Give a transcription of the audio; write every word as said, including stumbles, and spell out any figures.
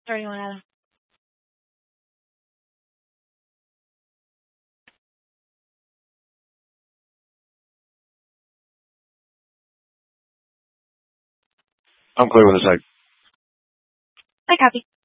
thirty-one, Adam. I'm clear with the site. I copy.